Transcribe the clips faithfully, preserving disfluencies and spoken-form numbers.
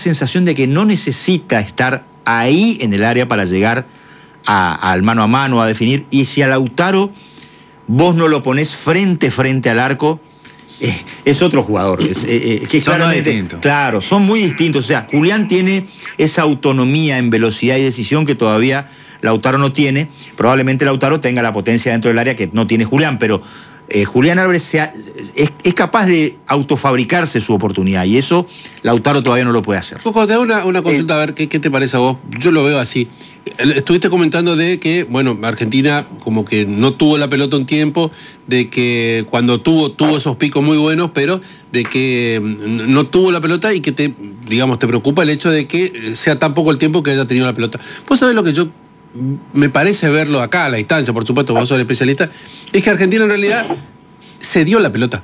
sensación de que no necesita estar ahí en el área para llegar a, al mano a mano, a definir. Y si a Lautaro vos no lo ponés frente frente al arco, eh, es otro jugador. Es, eh, eh, que son claramente, distintos. Claro, son muy distintos. O sea, Julián tiene esa autonomía en velocidad y decisión que todavía Lautaro no tiene. Probablemente Lautaro tenga la potencia dentro del área que no tiene Julián, pero eh, Julián Álvarez se ha, es, es capaz de autofabricarse su oportunidad y eso Lautaro todavía no lo puede hacer. Coco, te hago una, una consulta, a ver ¿qué, qué te parece a vos. Yo lo veo así. Estuviste comentando de que, bueno, Argentina como que no tuvo la pelota un tiempo, de que cuando tuvo, tuvo esos picos muy buenos, pero de que no tuvo la pelota y que te, digamos, te preocupa el hecho de que sea tan poco el tiempo que haya tenido la pelota. Vos sabés lo que yo me parece verlo acá a la distancia, por supuesto, vos sos el especialista, es que Argentina en realidad se dio la pelota.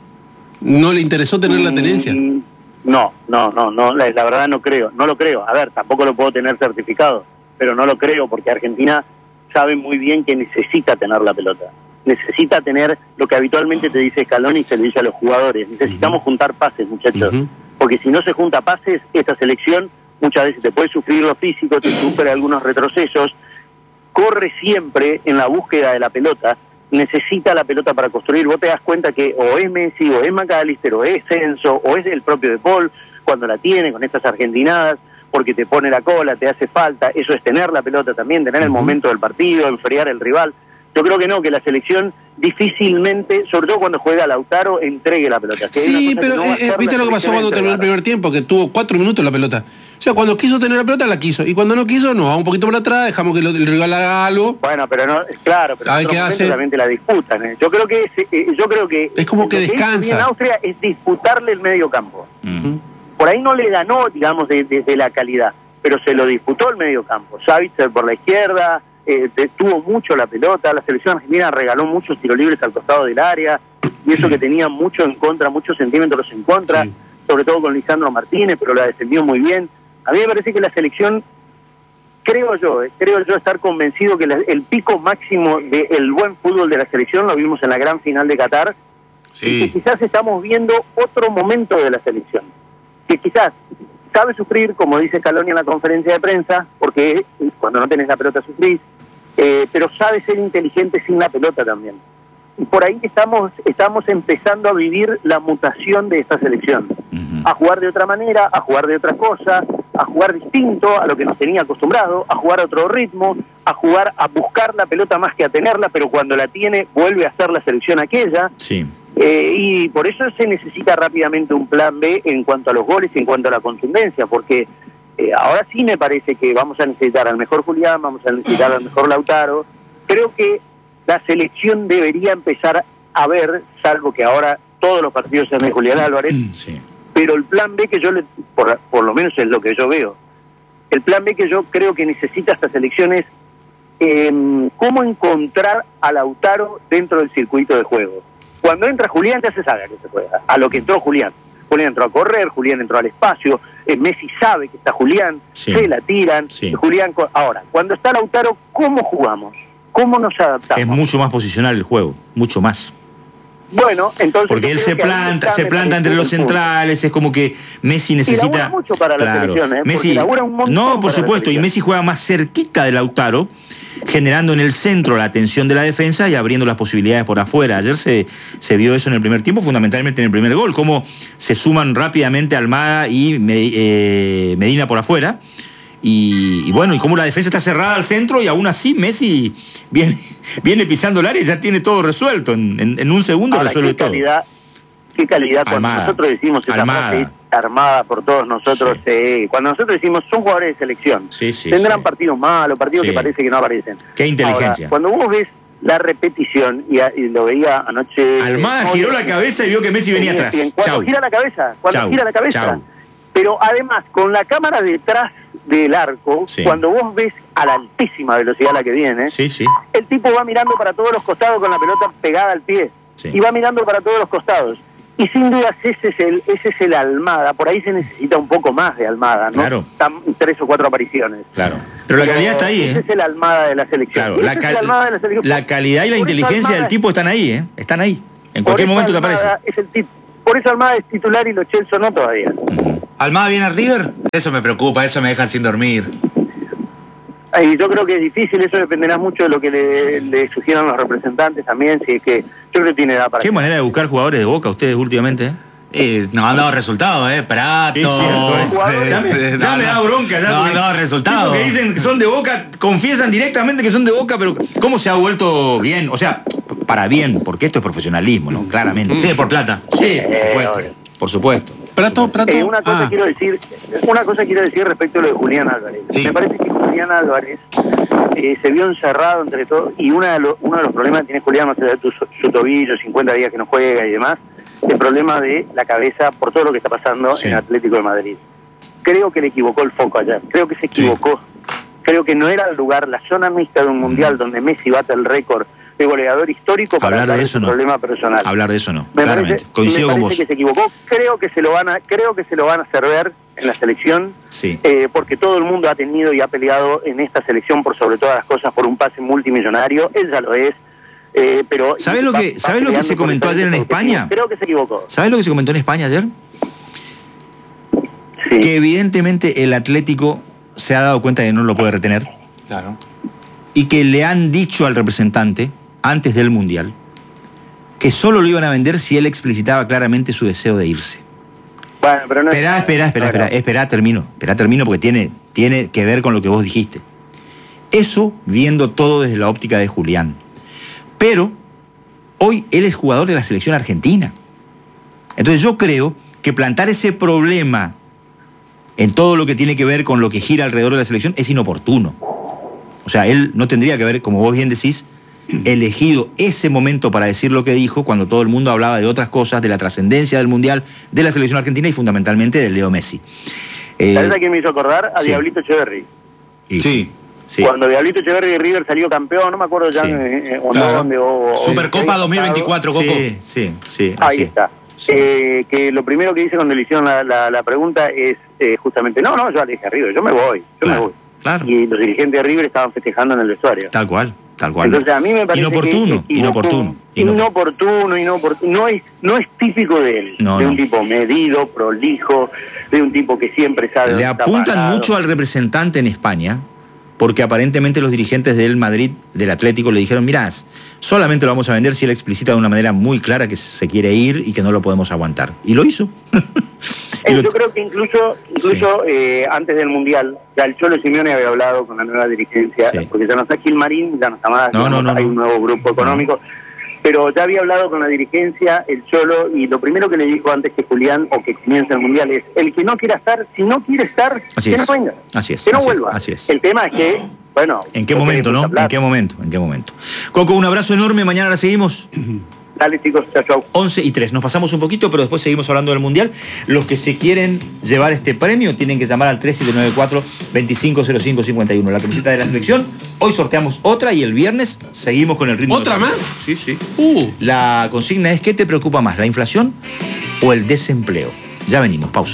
No le interesó tener la tenencia. No, no, no, no, la, la verdad no creo, no lo creo. A ver, tampoco lo puedo tener certificado, pero no lo creo porque Argentina sabe muy bien que necesita tener la pelota. Necesita tener lo que habitualmente te dice Scaloni y se le dice a los jugadores. Necesitamos uh-huh. juntar pases, muchachos. Uh-huh. Porque si no se junta pases, esta selección muchas veces te puede sufrir lo físico, te sufre algunos retrocesos, corre siempre en la búsqueda de la pelota, necesita la pelota para construir. Vos te das cuenta que o es Messi, o es McAllister, o es Enzo, o es el propio De Paul, cuando la tiene con estas argentinadas, porque te pone la cola, te hace falta, eso es tener la pelota también, tener el momento del partido, enfriar el rival. Yo creo que no, que la selección difícilmente, sobre todo cuando juega Lautaro, entregue la pelota. Sí, pero no eh, viste lo que pasó cuando terminó el primer tiempo, que tuvo cuatro minutos la pelota. O sea, cuando quiso tener la pelota, la quiso. Y cuando no quiso, nos va un poquito para atrás, dejamos que el rival haga algo. Bueno, pero no, claro, pero en otros momentos también te la disputan. ¿eh? Yo creo que es, eh, yo creo que es como que descansa. Que en Austria es disputarle el medio campo. Uh-huh. Por ahí no le ganó, digamos, de, de, de la calidad, pero se lo disputó el medio campo. Savitzer por la izquierda, eh, detuvo mucho la pelota, la selección argentina regaló muchos tiros libres al costado del área, y eso que tenía mucho en contra, muchos centímetros en contra, sí. sobre todo con Lisandro Martínez, pero la defendió muy bien. A mí me parece que la selección, creo yo, eh, creo yo estar convencido que la, el pico máximo del buen fútbol de la selección lo vimos en la gran final de Qatar, sí. y que quizás estamos viendo otro momento de la selección, que quizás sabe sufrir, como dice Scaloni en la conferencia de prensa, porque cuando no tenés la pelota sufrís, eh, pero sabe ser inteligente sin la pelota también. Y por ahí estamos estamos empezando a vivir la mutación de esta selección, uh-huh. a jugar de otra manera, a jugar de otra cosa, a jugar distinto a lo que nos tenía acostumbrado, a jugar a otro ritmo, a jugar a buscar la pelota más que a tenerla, pero cuando la tiene vuelve a ser la selección aquella. Sí. Eh, y por eso se necesita rápidamente un plan B en cuanto a los goles y en cuanto a la contundencia, porque eh, ahora sí me parece que vamos a necesitar al mejor Julián, vamos a necesitar al mejor Lautaro. Creo que la selección debería empezar a ver, salvo que ahora todos los partidos sean de Julián Álvarez, sí. pero el plan B que yo, le, por, por lo menos es lo que yo veo, el plan B que yo creo que necesita esta selección es eh, cómo encontrar a Lautaro dentro del circuito de juego. Cuando entra Julián, ya se sabe que se juega, a lo que entró Julián. Julián entró a correr, Julián entró al espacio, eh, Messi sabe que está Julián, sí. se la tiran, sí. Julián... Ahora, cuando está Lautaro, ¿cómo jugamos? ¿Cómo nos adaptamos? Es mucho más posicional el juego, mucho más. Bueno, entonces... Porque él se planta, se planta entre los centrales, es como que Messi necesita... Y labura mucho para la claro. selección, ¿eh? Messi, labura un montón no, por supuesto, y Messi juega más cerquita de Lautaro, generando en el centro la atención de la defensa y abriendo las posibilidades por afuera. Ayer se, se vio eso en el primer tiempo, fundamentalmente en el primer gol, cómo se suman rápidamente Almada y eh, Medina por afuera. Y, y bueno, y cómo la defensa está cerrada al centro y aún así Messi viene, viene pisando el área y ya tiene todo resuelto. En, en, en un segundo Ahora, resuelve qué calidad, todo. Qué calidad cuando Almada. nosotros decimos esa Almada. frase armada por todos nosotros. Sí. Eh, cuando nosotros decimos son jugadores de selección, sí, sí, tendrán sí. partidos malos, partidos sí. que parece que no aparecen. Qué inteligencia. Ahora, cuando vos ves la repetición, y, y lo veía anoche... Almada eh, giró la cabeza y vio que Messi venía atrás. Cuando Chau. gira la cabeza, cuando Chau. gira la cabeza. Chau. Pero además, con la cámara detrás del arco, sí. cuando vos ves a la altísima velocidad a la que viene, sí, sí. el tipo va mirando para todos los costados con la pelota pegada al pie. Sí. Y va mirando para todos los costados. Y sin dudas ese es el ese es el Almada. Por ahí se necesita un poco más de Almada, ¿no? Claro. Están tres o cuatro apariciones. Claro. Pero la Pero calidad está ahí, ¿eh? Ese es el Almada de la selección. Claro. La, cal es el de la, selección. La calidad y la por inteligencia Almada, del tipo están ahí, ¿eh? Están ahí. En cualquier momento Almada te aparece. Es el tipo. Por eso Almada es titular y Lo Celso no todavía. Uh-huh. ¿Almada viene a River? Eso me preocupa, eso me deja sin dormir. Y yo creo que es difícil, eso dependerá mucho de lo que le, le sugieran los representantes también, si es que yo creo que tiene edad para... Qué manera de buscar jugadores de Boca ustedes últimamente, ¿eh? Eh, nos han dado resultados, ¿eh? Prato. Sí, cierto, ¿eh? Ya me, ya me da bronca. Ya, no han dado resultados. Que dicen que son de Boca, confiesan directamente que son de Boca, pero ¿cómo se ha vuelto bien? O sea, para bien, porque esto es profesionalismo, ¿no? Claramente. Sí, por plata. Sí, por supuesto. Por supuesto. Prato, Prato. Eh, una cosa ah. quiero decir, una cosa quiero decir respecto a lo de Julián Álvarez. Sí. Me parece que Julián Álvarez eh, se vio encerrado entre todos, y una de lo, uno de los problemas que tiene Julián, no sé, de tu, su tobillo, cincuenta días que no juega y demás, el problema de la cabeza por todo lo que está pasando Sí. en Atlético de Madrid. Creo que le equivocó el foco ayer, creo que se equivocó. Sí. Creo que no era el lugar, la zona mixta de un mundial donde Messi bate el récord de goleador histórico para hablar de eso su no. problema personal. Hablar de eso no, Me claramente. parece, Coincido me con parece vos. que se equivocó. Creo que se lo van a, creo que se lo van a hacer ver en la selección, Sí. eh, porque todo el mundo ha tenido y ha peleado en esta selección por sobre todas las cosas por un pase multimillonario. Él ya lo es. Eh, pero ¿Sabés lo que, ¿sabés lo que se comentó ayer en España? Creo que se equivocó. ¿Sabés lo que se comentó en España ayer? Sí. Que evidentemente el Atlético se ha dado cuenta de que no lo puede retener. Claro. Y que le han dicho al representante, antes del Mundial, que solo lo iban a vender si él explicitaba claramente su deseo de irse. Bueno, pero no Esperá, esperá, esperá, esperá, esperá, termino. Esperá, termino porque tiene, tiene que ver con lo que vos dijiste. Eso viendo todo desde la óptica de Julián. Pero hoy él es jugador de la selección argentina. Entonces yo creo que plantar ese problema en todo lo que tiene que ver con lo que gira alrededor de la selección es inoportuno. O sea, él no tendría que haber, como vos bien decís, elegido ese momento para decir lo que dijo cuando todo el mundo hablaba de otras cosas, de la trascendencia del Mundial, de la selección argentina y fundamentalmente de Leo Messi. Eh, ¿Sabes a quién me hizo acordar? A sí. Diablito Echeverri. y Sí. sí. Cuando Diablito Echeverri de River salió campeón, no me acuerdo ya Sí. eh, o Claro. dónde. O, Supercopa o- dos mil veinticuatro, Coco. Sí, sí, sí. Ahí así. está. Sí. Eh, que lo primero que dice cuando le hicieron la, la, la pregunta es eh, justamente, no, no, yo le dije a River, yo me voy, yo Claro, me voy. claro. Y los dirigentes de River estaban festejando en el vestuario. Tal cual, tal cual. Entonces a mí me parece inoportuno, que inoportuno, inoportuno, inoportuno, no es, no es típico de él, No, de no. un tipo medido, prolijo, de un tipo que siempre sabe Le dónde está apuntan parado. mucho al representante en España, porque aparentemente los dirigentes del Madrid, del Atlético, le dijeron, mirá, solamente lo vamos a vender si él explicita de una manera muy clara que se quiere ir y que no lo podemos aguantar. Y lo hizo. Y Eh, lo- yo creo que incluso, incluso eh, antes del Mundial, ya el Cholo Simeone había hablado con la nueva dirigencia, Sí. porque ya no está Gilmarín, ya no está más, No, digamos, no, no, hay no. un nuevo grupo económico, pero ya había hablado con la dirigencia, el Cholo, y lo primero que le dijo antes que Julián, o que comience el Mundial, es, el que no quiera estar, si no quiere estar, Así que es. no venga, Así es, que no así es, vuelva. así es. El tema es que, bueno... ¿En qué no momento, queremos no? hablar. ¿En qué momento? ¿En qué momento? Coco, un abrazo enorme. Mañana la seguimos. Dale, chicos, chao, chao. once y tres. Nos pasamos un poquito, pero después seguimos hablando del Mundial. Los que se quieren llevar este premio tienen que llamar al tres siete nueve cuatro, dos cinco cero cinco cinco uno. La camiseta de la selección. Hoy sorteamos otra y el viernes seguimos con el ritmo. ¿Otra de- más? Sí, sí. Uh. La consigna es, ¿qué te preocupa más, la inflación o el desempleo? Ya venimos, pausa.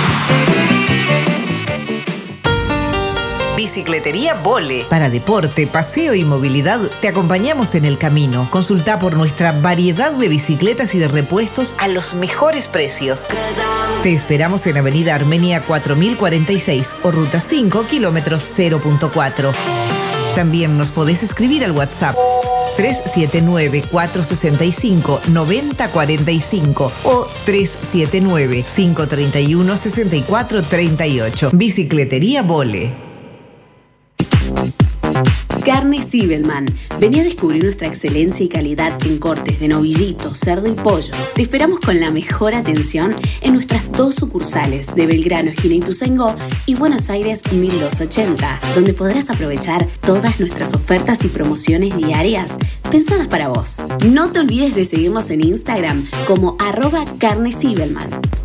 Bicicletería Vole. Para deporte, paseo y movilidad, te acompañamos en el camino. Consulta por nuestra variedad de bicicletas y de repuestos a los mejores precios. Te esperamos en Avenida Armenia cuatro mil cuarenta y seis o Ruta cinco, kilómetros cero punto cuatro. También nos podés escribir al WhatsApp tres siete nueve, cuatro seis cinco, nueve cero cuatro cinco o tres siete nueve, cinco tres uno, seis cuatro tres ocho. Bicicletería Vole. Carne Zibelman. Vení a descubrir nuestra excelencia y calidad en cortes de novillito, cerdo y pollo. Te esperamos con la mejor atención en nuestras dos sucursales de Belgrano, esquina Ituzaingó, y Buenos Aires mil doscientos ochenta, donde podrás aprovechar todas nuestras ofertas y promociones diarias pensadas para vos. No te olvides de seguirnos en Instagram como arroba Carne Zibelman.